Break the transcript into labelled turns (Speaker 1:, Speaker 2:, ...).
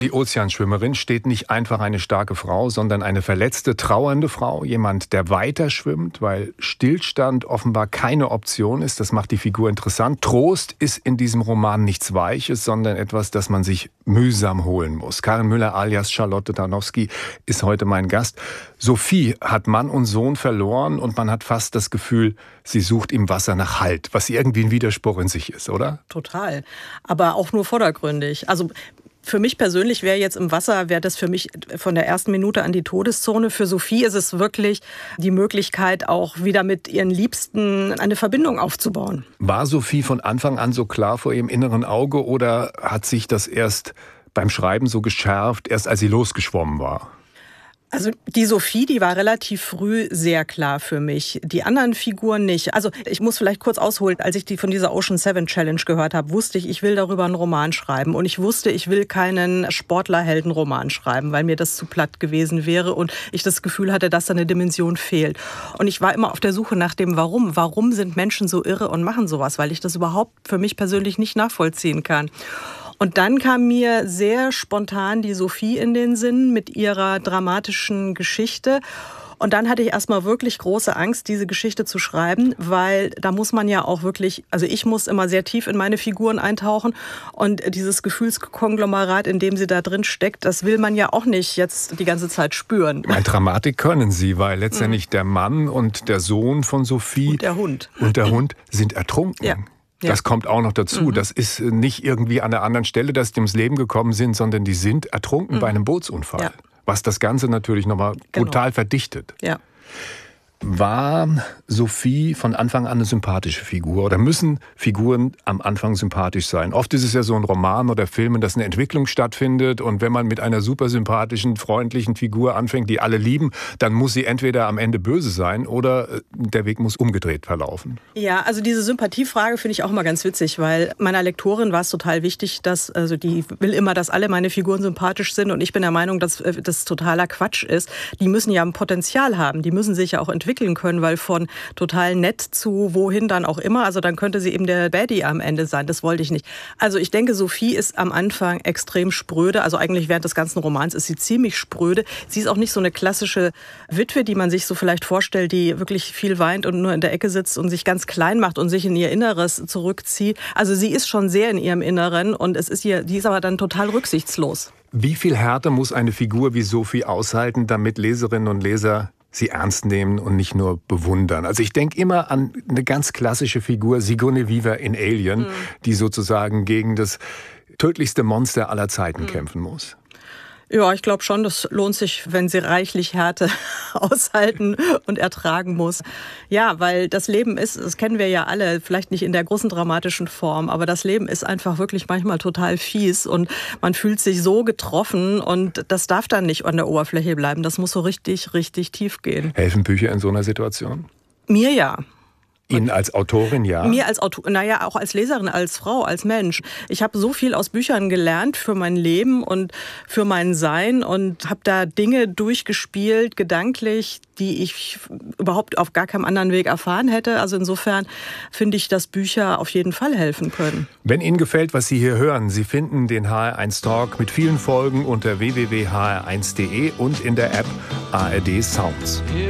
Speaker 1: Die Ozeanschwimmerin steht nicht einfach eine starke Frau, sondern eine verletzte, trauernde Frau. Jemand, der weiter schwimmt, weil Stillstand offenbar keine Option ist. Das macht die Figur interessant. Trost ist in diesem Roman nichts Weiches, sondern etwas, das man sich mühsam holen muss. Karin Müller alias Charlotte Tarnowski ist heute mein Gast. Sophie hat Mann und Sohn verloren und man hat fast das Gefühl, sie sucht im Wasser nach Halt, was irgendwie ein Widerspruch in sich ist, oder?
Speaker 2: Total. Aber auch nur vordergründig. Also für mich persönlich wäre das für mich von der ersten Minute an die Todeszone. Für Sophie ist es wirklich die Möglichkeit, auch wieder mit ihren Liebsten eine Verbindung aufzubauen.
Speaker 1: War Sophie von Anfang an so klar vor ihrem inneren Auge oder hat sich das erst beim Schreiben so geschärft, erst als sie losgeschwommen war?
Speaker 2: Also die Sophie, die war relativ früh sehr klar für mich. Die anderen Figuren nicht. Also ich muss vielleicht kurz ausholen. Als ich von dieser Ocean 7 Challenge gehört habe, wusste ich will darüber einen Roman schreiben. Und ich wusste, ich will keinen Sportlerheldenroman schreiben, weil mir das zu platt gewesen wäre und ich das Gefühl hatte, dass da eine Dimension fehlt. Und ich war immer auf der Suche nach dem Warum. Warum sind Menschen so irre und machen sowas? Weil ich das überhaupt für mich persönlich nicht nachvollziehen kann. Und dann kam mir sehr spontan die Sophie in den Sinn mit ihrer dramatischen Geschichte. Und dann hatte ich erstmal wirklich große Angst, diese Geschichte zu schreiben, weil da muss man ja auch wirklich, also ich muss immer sehr tief in meine Figuren eintauchen und dieses Gefühlskonglomerat, in dem sie da drin steckt, das will man ja auch nicht jetzt die ganze Zeit spüren.
Speaker 1: Eine Dramatik können Sie, weil letztendlich der Mann und der Sohn von Sophie
Speaker 2: und der Hund
Speaker 1: sind ertrunken.
Speaker 2: Ja.
Speaker 1: Das kommt auch noch dazu. Das ist nicht irgendwie an einer anderen Stelle, dass die ums Leben gekommen sind, sondern die sind ertrunken bei einem Bootsunfall.
Speaker 2: Ja.
Speaker 1: Was das Ganze natürlich nochmal brutal verdichtet.
Speaker 2: Ja.
Speaker 1: War Sophie von Anfang an eine sympathische Figur? Oder müssen Figuren am Anfang sympathisch sein? Oft ist es ja so ein Roman oder Film, dass eine Entwicklung stattfindet. Und wenn man mit einer super sympathischen, freundlichen Figur anfängt, die alle lieben, dann muss sie entweder am Ende böse sein oder der Weg muss umgedreht verlaufen. Ja,
Speaker 2: also diese Sympathiefrage finde ich auch mal ganz witzig, weil meiner Lektorin war es total wichtig, die will immer, dass alle meine Figuren sympathisch sind. Und ich bin der Meinung, dass das totaler Quatsch ist. Die müssen ja ein Potenzial haben. Die müssen sich ja auch entwickeln können, weil von total nett zu wohin dann auch immer, also dann könnte sie eben der Baddie am Ende sein, das wollte ich nicht. Also ich denke, Sophie ist am Anfang extrem spröde, also eigentlich während des ganzen Romans ist sie ziemlich spröde. Sie ist auch nicht so eine klassische Witwe, die man sich so vielleicht vorstellt, die wirklich viel weint und nur in der Ecke sitzt und sich ganz klein macht und sich in ihr Inneres zurückzieht. Also sie ist schon sehr in ihrem Inneren und die ist aber dann total rücksichtslos.
Speaker 1: Wie viel Härte muss eine Figur wie Sophie aushalten, damit Leserinnen und Leser sie ernst nehmen und nicht nur bewundern? Also ich denke immer an eine ganz klassische Figur, Sigourney Weaver in Alien, die sozusagen gegen das tödlichste Monster aller Zeiten kämpfen muss.
Speaker 2: Ja, ich glaube schon, das lohnt sich, wenn sie reichlich Härte aushalten und ertragen muss. Ja, weil das Leben ist, das kennen wir ja alle, vielleicht nicht in der großen dramatischen Form, aber das Leben ist einfach wirklich manchmal total fies und man fühlt sich so getroffen und das darf dann nicht an der Oberfläche bleiben. Das muss so richtig, richtig tief gehen.
Speaker 1: Helfen Bücher in so einer Situation?
Speaker 2: Mir ja.
Speaker 1: Ihnen als Autorin, ja?
Speaker 2: Mir als Autorin, naja, auch als Leserin, als Frau, als Mensch. Ich habe so viel aus Büchern gelernt für mein Leben und für mein Sein und habe da Dinge durchgespielt, gedanklich, die ich überhaupt auf gar keinem anderen Weg erfahren hätte. Also insofern finde ich, dass Bücher auf jeden Fall helfen können.
Speaker 1: Wenn Ihnen gefällt, was Sie hier hören, Sie finden den HR1 Talk mit vielen Folgen unter www.hr1.de und in der App ARD Sounds.